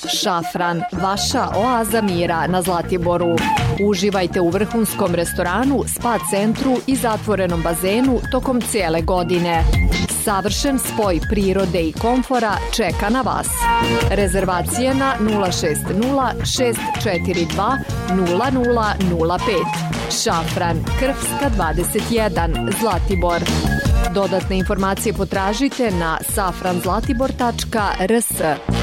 Šafran, vaša oaza mira na Zlatiboru. Uživajte u vrhunskom restoranu, spa centru i zatvorenom bazenu tokom cijele godine. Savršen spoj prirode i komfora čeka na vas. Rezervacije na 060 642 0005. Šafran, Krfska 21, Zlatibor. Dodatne informacije potražite na safranzlatibor.rs.